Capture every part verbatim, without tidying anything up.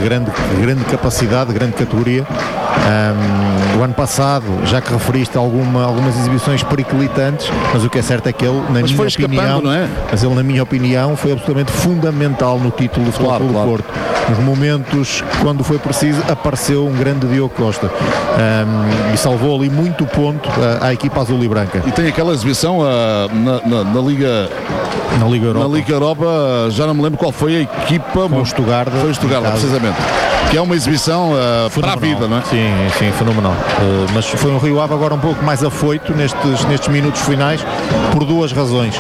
grande, grande capacidade, de grande categoria. Um, o ano passado, já que referiste alguma, algumas exibições periclitantes, mas o que é certo é que ele, na mas minha foi opinião, não é? mas ele, na minha opinião, foi absolutamente fundamental no título do Futebol claro, Clube do claro. Porto. Nos momentos, quando foi preciso, apareceu um grande Diogo Costa um, e salvou ali muito ponto à, à equipa azul e branca. E tem aquela exibição uh, na, na, na Liga na Liga Europa. Na Liga Europa, já não me lembro qual foi a equipa. Foi o Stuttgart. Foi o Stuttgart, precisamente. Que é uma exibição uh, para a vida, não é? Sim, sim, fenomenal. Uh, mas foi um Rio Ave agora um pouco mais afoito nestes, nestes minutos finais, por duas razões.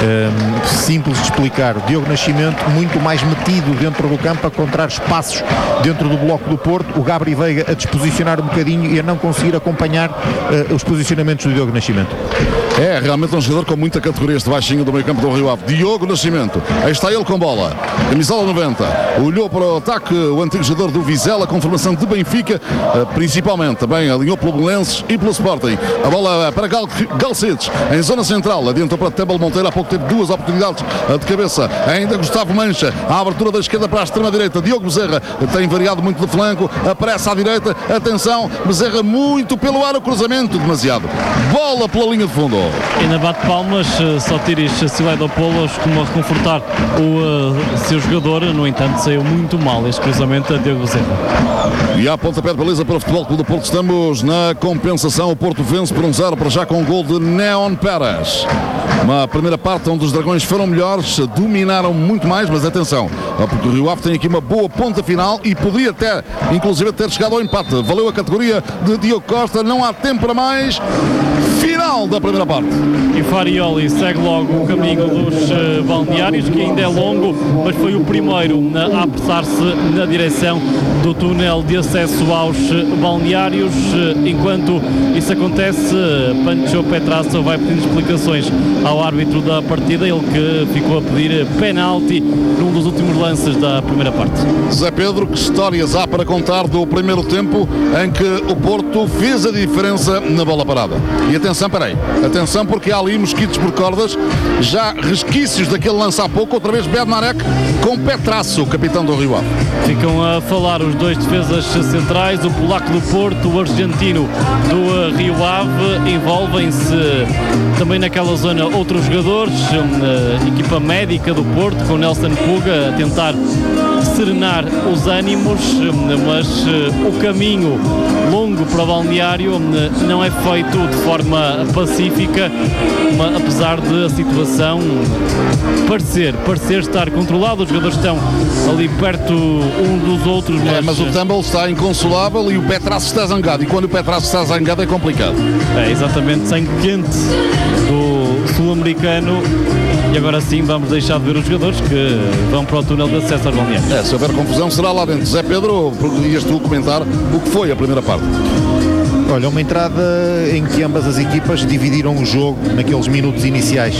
Uh, simples de explicar. Diogo Nascimento muito mais metido dentro do campo a encontrar espaços dentro do bloco do Porto, o Gabri Veiga a desposicionar um bocadinho e a não conseguir acompanhar uh, os posicionamentos do Diogo Nascimento. É realmente um jogador com muita categoria, este baixinho do meio campo do Rio Ave. Diogo Nascimento, aí está ele com bola, camisola noventa, olhou para o ataque o antigo jogador do Vizela, com formação de Benfica, principalmente, também alinhou pelo Belenenses e pelo Sporting. A bola para Gal Galcedes, em zona central, adiantou para Tebel Monteiro, há pouco teve duas oportunidades de cabeça, ainda Gustavo Mancha, a abertura da esquerda para a extrema-direita, Diogo Bezerra tem variado muito de flanco, aparece à direita, atenção, Bezerra muito pelo ar, o cruzamento, demasiado, bola pela linha de fundo. Ainda bate palmas, só Tiris Siledopoulos como a reconfortar o uh, seu jogador, no entanto saiu muito mal este cruzamento a Diogo Bezerra. E à pontapé de baliza para o Futebol Clube do Porto, estamos na compensação, o Porto vence por um zero para já com um gol de Neon Pérez. Uma primeira parte onde os Dragões foram melhores, dominaram muito mais, mas atenção, porque o Rio Ave tem aqui uma boa ponta final e podia até, inclusive, ter chegado ao empate. Valeu a categoria de Diogo Costa, não há tempo para mais. Final da primeira parte. E Farioli segue logo o caminho dos uh, balneários, que ainda é longo, mas foi o primeiro uh, a apressar-se na direção do túnel de acesso aos uh, balneários. Uh, enquanto isso acontece, uh, Pancho Petrasso vai pedindo explicações ao árbitro da partida, ele que ficou a pedir penalti num dos últimos lances da primeira parte. Zé Pedro, que histórias há para contar do primeiro tempo em que o Porto fez a diferença na bola parada? E atenção, peraí, atenção porque há ali mosquitos por cordas, já resquícios daquele lance há pouco, outra vez Bednarek com Petrasso, o capitão do Rio Ave. Ficam a falar os dois defesas centrais, o polaco do Porto, o argentino do Rio Ave, envolvem-se também naquela zona outros jogadores, a equipa médica do Porto com Nelson Puga a tentar serenar os ânimos, mas o caminho longo para o balneário não é feito de forma pacífica, apesar de a situação parecer, parecer estar controlada. Os jogadores estão ali perto um dos outros, mas, é, mas o Tumble está inconsolável e o Petrasso está zangado, e quando o Petrasso está zangado é complicado. É exatamente, sangue quente do sul-americano. E agora sim vamos deixar de ver os jogadores que vão para o túnel de acesso aos balneários. É, se houver confusão será lá dentro. Zé Pedro, ias tu comentar o que foi a primeira parte? Olha, uma entrada em que ambas as equipas dividiram o jogo naqueles minutos iniciais.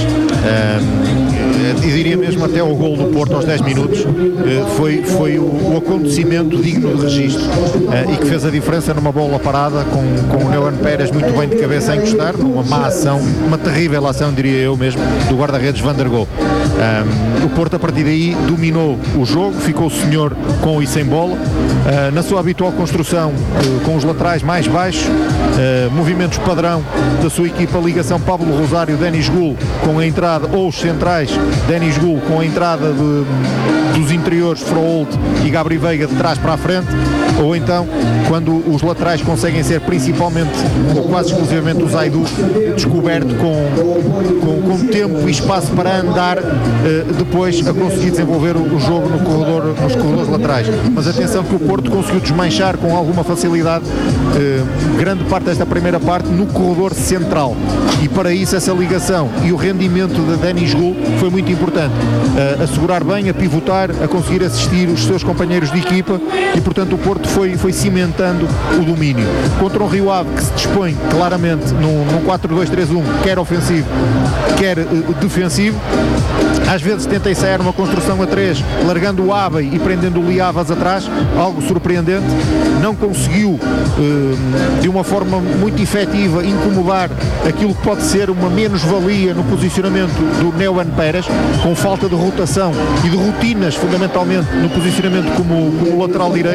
Um, eu diria mesmo até o gol do Porto aos dez minutos, uh, foi, foi o, o acontecimento digno de registro uh, e que fez a diferença numa bola parada com, com o Neon Pérez muito bem de cabeça a encostar, numa má ação, uma terrível ação, diria eu mesmo, do guarda-redes Van der Gool. Um, o Porto a partir daí dominou o jogo, ficou o senhor com e sem bola, uh, na sua habitual construção, uh, com os laterais mais baixos, uh, movimentos padrão da sua equipa, ligação Pablo Rosário, Denis Gul com a entrada, ou os centrais, Denis Gul com a entrada de, dos interiores Froholt e Gabri Veiga de trás para a frente, ou então quando os laterais conseguem ser principalmente ou quase exclusivamente o Zaidu descoberto com, com, com tempo e espaço para andar, uh, depois a conseguir desenvolver o, o jogo no corredor, nos corredores laterais. Mas atenção que o Porto conseguiu desmanchar com alguma facilidade uh, grande parte desta primeira parte no corredor central, e para isso essa ligação e o rendimento de Denis Gul foi muito importante, uh, a segurar bem, a pivotar, a conseguir assistir os seus companheiros de equipa, e portanto o Porto foi, foi cimentando o domínio contra um Rio Ave que se dispõe claramente num, num quatro dois três um, quer ofensivo quer uh, defensivo. Às vezes tenta ensaiar uma construção a três, largando o Abe e prendendo o Liavas atrás, algo surpreendente. Não conseguiu, eh, de uma forma muito efetiva, incomodar aquilo que pode ser uma menos-valia no posicionamento do Neon Pérez, com falta de rotação e de rotinas, fundamentalmente, no posicionamento como, como lateral direito.